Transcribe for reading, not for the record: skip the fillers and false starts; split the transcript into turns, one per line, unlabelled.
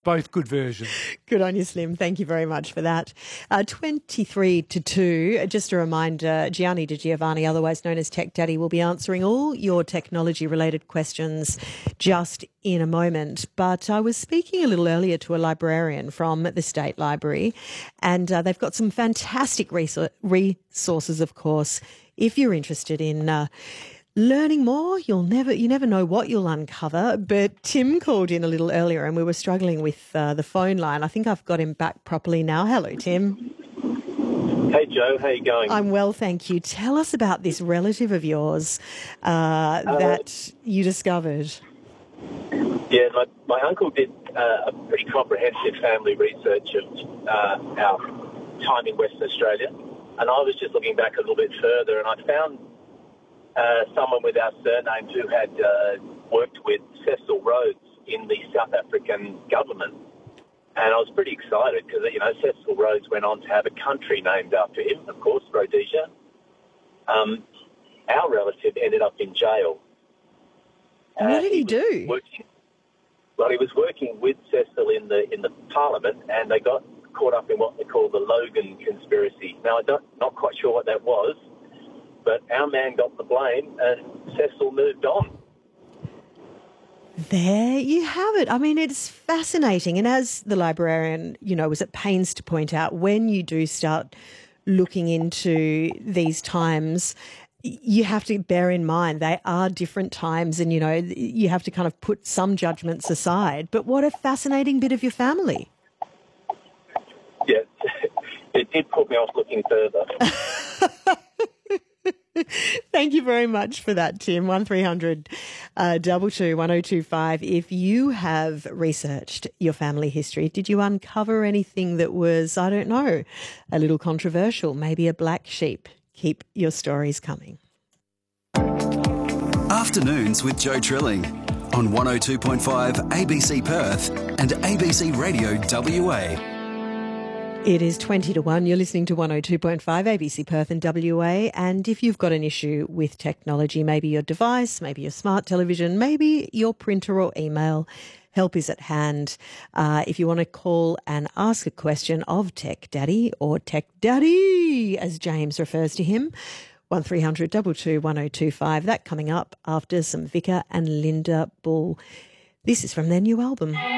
both good versions.
Good on you, Slim. Thank you very much for that. 23-2. Just a reminder, Gianni Di Giovanni, otherwise known as Tech Daddy, will be answering all your technology-related questions just in a moment. But I was speaking a little earlier to a librarian from the State Library, and they've got some fantastic resources, of course. If you're interested in learning more, you never know what you'll uncover. But Tim called in a little earlier and we were struggling with the phone line. I think I've got him back properly now. Hello, Tim.
Hey, Joe. How you going?
I'm well, thank you. Tell us about this relative of yours that you discovered.
Yeah, my uncle did a pretty comprehensive family research of our time in Western Australia. And I was just looking back a little bit further and I found someone with our surname who had worked with Cecil Rhodes in the South African government. And I was pretty excited because, Cecil Rhodes went on to have a country named after him, of course, Rhodesia. Our relative ended up in jail.
What did he do?
He was working with Cecil in the Parliament, and they got caught up in what they call the Logan conspiracy. Now, I'm not quite sure what that was, but our man got the blame and Cecil moved on.
There you have it. I mean, it's fascinating. And as the librarian, was at pains to point out, when you do start looking into these times, you have to bear in mind they are different times and, you have to kind of put some judgments aside. But what a fascinating bit of your family.
Yeah, it did put me off looking further.
Thank you very much for that, Tim. 1300 22 1025. If you have researched your family history, did you uncover anything that was, I don't know, a little controversial, maybe a black sheep? Keep your stories coming.
Afternoons with Joe Trilling on 102.5 ABC Perth and ABC Radio WA.
It is 20-1. You're listening to 102.5 ABC Perth and WA. And if you've got an issue with technology, maybe your device, maybe your smart television, maybe your printer or email, help is at hand. If you want to call and ask a question of Tech Daddy or Tech Daddy, as James refers to him, 1300 22 1025. That coming up after some Vicar and Linda Bull. This is from their new album.